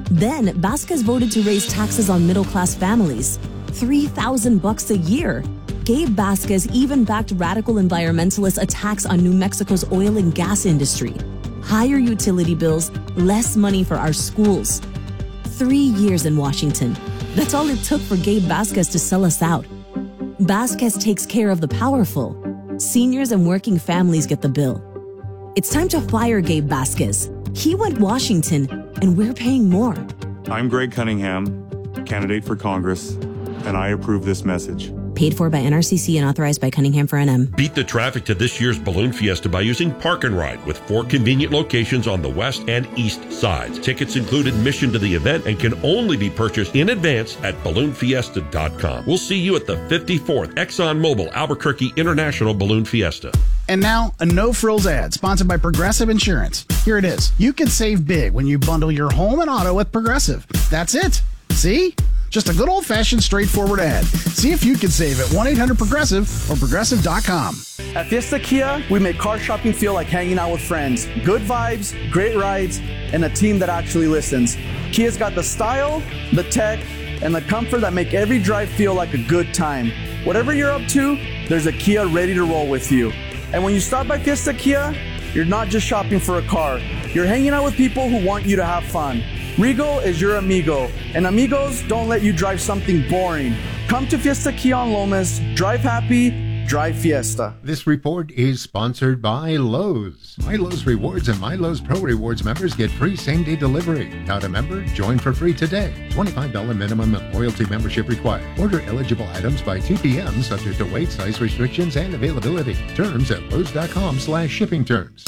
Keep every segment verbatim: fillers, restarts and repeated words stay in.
Then, Vasquez voted to raise taxes on middle-class families. three thousand bucks a year. Gabe Vasquez even backed radical environmentalist attacks on New Mexico's oil and gas industry. Higher utility bills, less money for our schools. Three years in Washington. That's all it took for Gabe Vasquez to sell us out. Vasquez takes care of the powerful. Seniors and working families get the bill. It's time to fire Gabe Vasquez. He went Washington, and we're paying more. I'm Greg Cunningham, candidate for Congress, and I approve this message. Paid for by N R C C and authorized by Cunningham for N M. Beat the traffic to this year's Balloon Fiesta by using Park and Ride with four convenient locations on the west and east sides. Tickets include admission to the event and can only be purchased in advance at balloon fiesta dot com. We'll see you at the fifty-fourth ExxonMobil Albuquerque International Balloon Fiesta. And now, a no-frills ad sponsored by Progressive Insurance. Here it is. You can save big when you bundle your home and auto with Progressive. That's it. See? Just a good old-fashioned, straightforward ad. See if you can save at one eight hundred progressive or progressive dot com. At Fiesta Kia, we make car shopping feel like hanging out with friends. Good vibes, great rides, and a team that actually listens. Kia's got the style, the tech, and the comfort that make every drive feel like a good time. Whatever you're up to, there's a Kia ready to roll with you. And when you stop by Fiesta Kia, you're not just shopping for a car. You're hanging out with people who want you to have fun. Rigo is your amigo, and amigos don't let you drive something boring. Come to Fiesta Kia on Lomas, drive happy, drive Fiesta. This report is sponsored by Lowe's. My Lowe's Rewards and My Lowe's Pro Rewards members get free same-day delivery. Not a member? Join for free today. twenty-five dollars minimum and loyalty membership required. Order eligible items by two p.m. subject to weight, size restrictions, and availability. Terms at lowes.com slash shipping terms.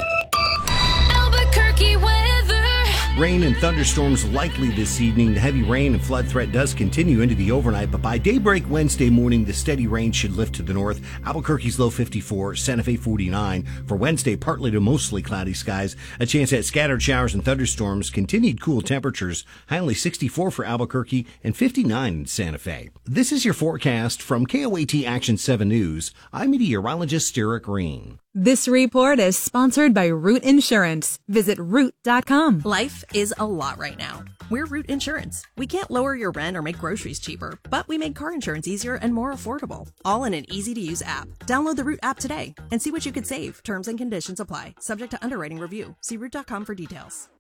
Albuquerque weather. Rain and thunderstorms likely this evening. The heavy rain and flood threat does continue into the overnight, but by daybreak Wednesday morning, the steady rain should lift to the north. Albuquerque's low fifty-four, Santa Fe forty-nine. For Wednesday, partly to mostly cloudy skies. A chance at scattered showers and thunderstorms. Continued cool temperatures. High only sixty-four for Albuquerque and fifty-nine in Santa Fe. This is your forecast from K O A T Action seven News. I'm meteorologist Eric Green. This report is sponsored by Root Insurance. Visit root dot com. Life is a lot right now. We're Root Insurance. We can't lower your rent or make groceries cheaper, but we make car insurance easier and more affordable. All in an easy-to-use app. Download the Root app today and see what you could save. Terms and conditions apply. Subject to underwriting review. See root dot com for details.